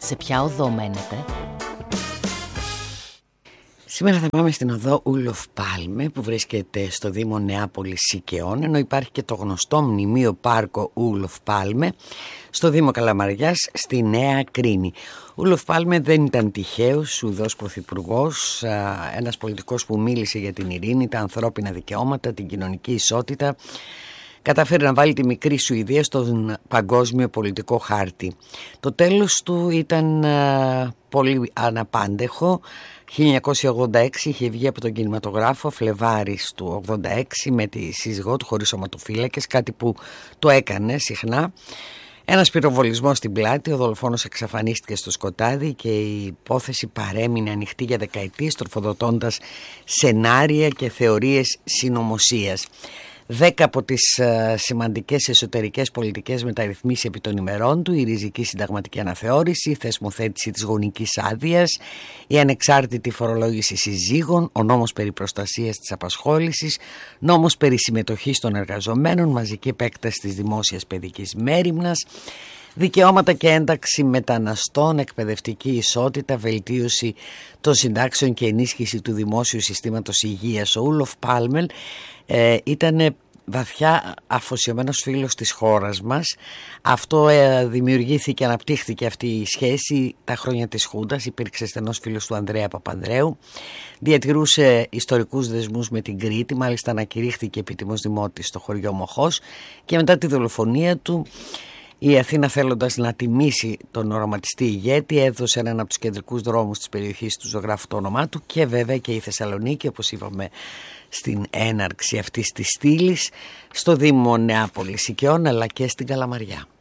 Σε ποια οδό μένετε? Σήμερα θα πάμε στην οδό Ούλοφ Πάλμε που βρίσκεται στο Δήμο Νεάπολης Σικαιών, ενώ υπάρχει και το γνωστό μνημείο πάρκο Ούλοφ Πάλμε στο Δήμο Καλαμαριάς στη Νέα Κρίνη. Ούλοφ Πάλμε δεν ήταν τυχαίος Σουηδός πρωθυπουργός, ένας πολιτικός που μίλησε για την ειρήνη, τα ανθρώπινα δικαιώματα, την κοινωνική ισότητα. Καταφέρει να βάλει τη μικρή Σουηδία στον παγκόσμιο πολιτικό χάρτη. Το τέλος του ήταν πολύ αναπάντεχο. 1986 είχε βγει από τον κινηματογράφο, Φλεβάρης του 86, με τη σύζυγό του χωρίς σωματοφύλακες, κάτι που το έκανε συχνά. Ένας πυροβολισμός στην πλάτη, ο δολοφόνος εξαφανίστηκε στο σκοτάδι και η υπόθεση παρέμεινε ανοιχτή για δεκαετίες, τροφοδοτώντας σενάρια και θεωρίες συνωμοσίας. 10 από τις σημαντικές εσωτερικές πολιτικές μεταρρυθμίσεις επί των ημερών του, η ριζική συνταγματική αναθεώρηση, η θεσμοθέτηση της γονικής άδειας, η ανεξάρτητη φορολόγηση συζύγων, ο νόμος περί προστασίας της απασχόλησης, νόμος περί συμμετοχής των εργαζομένων, μαζική επέκταση της δημόσιας παιδικής μέριμνας, δικαιώματα και ένταξη μεταναστών, εκπαιδευτική ισότητα, βελτίωση των συντάξεων και ενίσχυση του δημόσιου συστήματος υγείας. Ο Ούλοφ Πάλμε ήταν βαθιά αφοσιωμένος φίλος της χώρας μας. Αυτό δημιουργήθηκε, αναπτύχθηκε αυτή η σχέση τα χρόνια της Χούντας. Υπήρξε στενός φίλος του Ανδρέα Παπανδρέου. Διατηρούσε ιστορικούς δεσμούς με την Κρήτη. Μάλιστα ανακηρύχθηκε επίτιμος δημότης στο χωριό Μοχός. Και μετά τη δολοφονία του, η Αθήνα, θέλοντας να τιμήσει τον οραματιστή ηγέτη, έδωσε έναν από τους κεντρικούς δρόμους της περιοχής του ζωγράφου το όνομά του, και βέβαια και η Θεσσαλονίκη, όπως είπαμε στην έναρξη αυτής της στήλης, στο Δήμο Νεάπολης Σικαιών, αλλά και στην Καλαμαριά.